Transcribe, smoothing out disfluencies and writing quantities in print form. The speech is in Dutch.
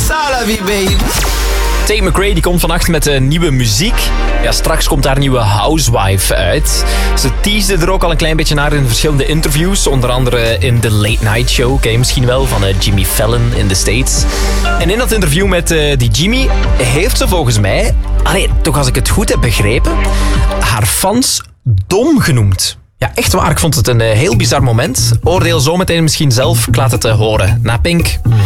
ça la vie, babe. Tate McRae die komt vannacht met nieuwe muziek. Ja, straks komt haar nieuwe Housewife uit. Ze teasde er ook al een klein beetje naar in verschillende interviews. Onder andere in de Late Night Show, ken je misschien wel, van Jimmy Fallon in de States. En in dat interview met die Jimmy heeft ze volgens mij, toch als ik het goed heb begrepen, haar fans dom genoemd. Ja, echt waar. Ik vond het een heel bizar moment. Oordeel zometeen misschien zelf. Ik laat het horen. Na Pink.